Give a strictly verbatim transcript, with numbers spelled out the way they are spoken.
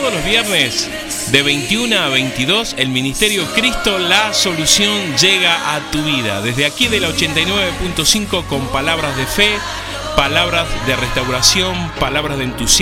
todos los viernes de veintiuna a veintidós, el Ministerio Cristo, la solución llega a tu vida. Desde aquí de la ochenta y nueve punto cinco con palabras de fe, palabras de restauración, palabras de entusiasmo.